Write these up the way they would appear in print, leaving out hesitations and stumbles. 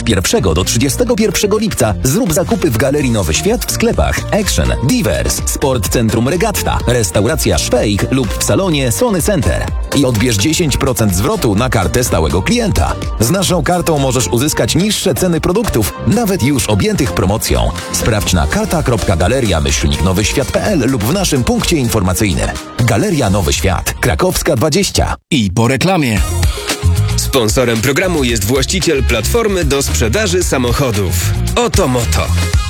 Od 1 do 31 lipca zrób zakupy w Galerii Nowy Świat w sklepach Action, Divers, Sport Centrum Regatta, Restauracja Szwejk lub w salonie Sony Center. I odbierz 10% zwrotu na kartę stałego klienta. Z naszą kartą możesz uzyskać niższe ceny produktów, nawet już objętych promocją. Sprawdź na karta.galeria-nowyświat.pl lub w naszym punkcie informacyjnym. Galeria Nowy Świat, Krakowska 20. I po reklamie. Sponsorem programu jest właściciel platformy do sprzedaży samochodów. Oto Moto.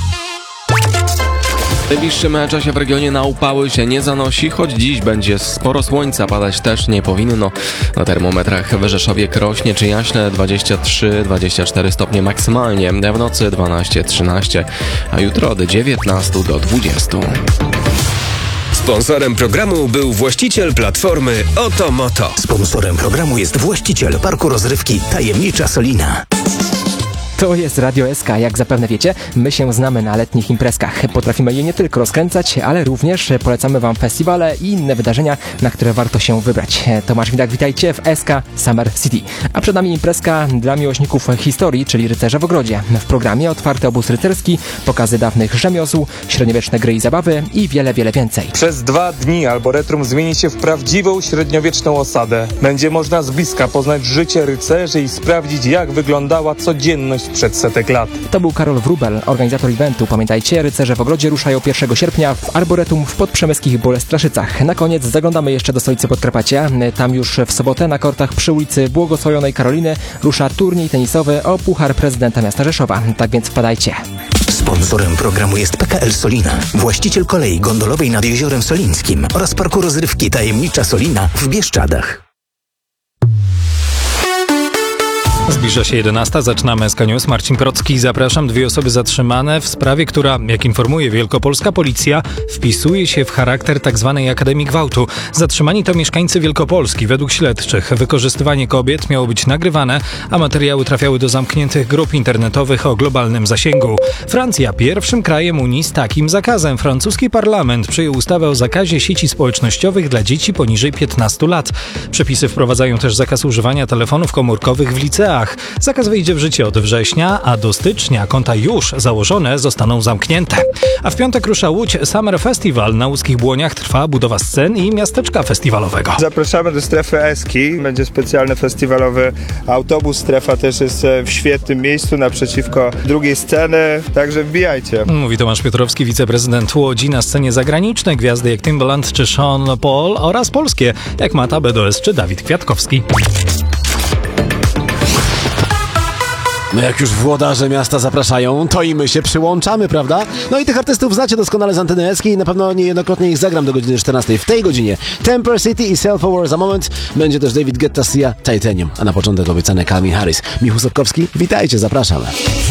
W najbliższym czasie w regionie na upały się nie zanosi, choć dziś będzie sporo słońca, padać też nie powinno. Na termometrach w Rzeszowie, Krośnie czy Jaśle 23-24 stopnie maksymalnie, w nocy 12-13, a jutro od 19 do 20. Sponsorem programu był właściciel platformy Oto Moto. Sponsorem programu jest właściciel parku rozrywki Tajemnicza Solina. To jest Radio SK, jak zapewne wiecie, my się znamy na letnich imprezkach. Potrafimy je nie tylko rozkręcać, ale również polecamy Wam festiwale i inne wydarzenia, na które warto się wybrać. Tomasz Widak, witajcie w SK Summer City. A przed nami imprezka dla miłośników historii, czyli Rycerze w ogrodzie. W programie otwarty obóz rycerski, pokazy dawnych rzemiosł, średniowieczne gry i zabawy i wiele, wiele więcej. Przez 2 dni Arboretum zmieni się w prawdziwą średniowieczną osadę. Będzie można z bliska poznać życie rycerzy i sprawdzić, jak wyglądała codzienność przed setek lat. To był Karol Wróbel, organizator eventu. Pamiętajcie, Rycerze w ogrodzie ruszają 1 sierpnia w Arboretum w Podprzemyskich Bolesławicach. Na koniec zaglądamy jeszcze do stolicy Podkarpacia. Tam już w sobotę na kortach przy ulicy Błogosławionej Karoliny rusza turniej tenisowy o Puchar Prezydenta Miasta Rzeszowa. Tak więc wpadajcie. Sponsorem programu jest PKL Solina, właściciel kolei gondolowej nad Jeziorem Solińskim oraz parku rozrywki Tajemnicza Solina w Bieszczadach. Zbliża się 11, zaczynamy SK News. Marcin Procki, zapraszam. 2 osoby zatrzymane w sprawie, która, jak informuje wielkopolska policja, wpisuje się w charakter tzw. Akademii Gwałtu. Zatrzymani to mieszkańcy Wielkopolski. Według śledczych wykorzystywanie kobiet miało być nagrywane, a materiały trafiały do zamkniętych grup internetowych o globalnym zasięgu. Francja pierwszym krajem Unii z takim zakazem. Francuski parlament przyjął ustawę o zakazie sieci społecznościowych dla dzieci poniżej 15 lat. Przepisy wprowadzają też zakaz używania telefonów komórkowych w liceach. Zakaz wejdzie w życie od września, a do stycznia konta już założone zostaną zamknięte. A w piątek rusza Łódź Summer Festival. Na łódzkich Błoniach trwa budowa scen i miasteczka festiwalowego. Zapraszamy do strefy Eski. Będzie specjalny festiwalowy autobus. Strefa też jest w świetnym miejscu naprzeciwko drugiej sceny, także wbijajcie. Mówi Tomasz Piotrowski, wiceprezydent Łodzi. Na scenie zagraniczne gwiazdy jak Timbaland czy Sean Paul oraz polskie jak Mata BDS czy Dawid Kwiatkowski. No jak już włodarze miasta zapraszają, to i my się przyłączamy, prawda? No i tych artystów znacie doskonale z anteny Eski i na pewno niejednokrotnie ich zagram do godziny 14. W tej godzinie Temper City i Self Aware za moment. Będzie też David Guetta, Sia, Titanium, a na początek obiecane Calvin Harris. Michał Sotkowski, witajcie, zapraszam.